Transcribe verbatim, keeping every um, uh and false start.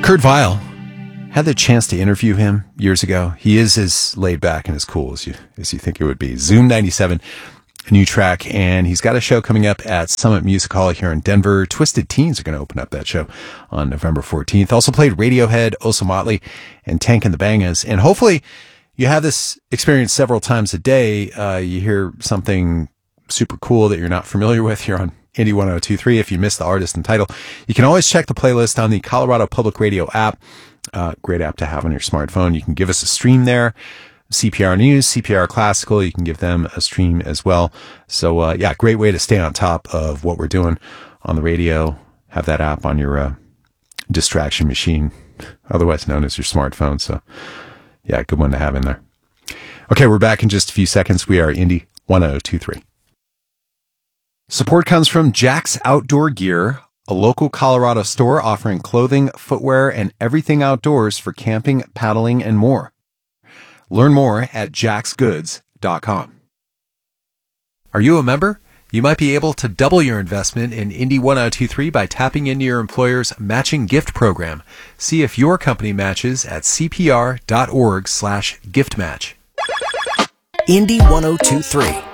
Kurt Vile. Had the chance to interview him years ago. He is as laid back and as cool as you as you think it would be. Zoom ninety-seven, a new track, and he's got a show coming up at Summit Music Hall here in Denver. Twisted Teens are going to open up that show on November fourteenth. Also played Radiohead, Osa Motley, and Tank and the Bangas. And hopefully you have this experience several times a day. Uh, you hear something super cool that you're not familiar with here on Indie one oh two point three. If you missed the artist and title, you can always check the playlist on the Colorado Public Radio app. Uh, great app to have on your smartphone. You can give us a stream there. C P R News, C P R Classical, you can give them a stream as well. So, uh, yeah, great way to stay on top of what we're doing on the radio. Have that app on your uh, distraction machine, otherwise known as your smartphone. So, yeah, good one to have in there. Okay, we're back in just a few seconds. We are Indie one oh two point three. Support comes from Jack's Outdoor Gear, a local Colorado store offering clothing, footwear, and everything outdoors for camping, paddling, and more. Learn more at jacks goods dot com. Are you a member? You might be able to double your investment in Indie one oh two point three by tapping into your employer's matching gift program. See if your company matches at cpr.org slash gift match. Indie one oh two point three.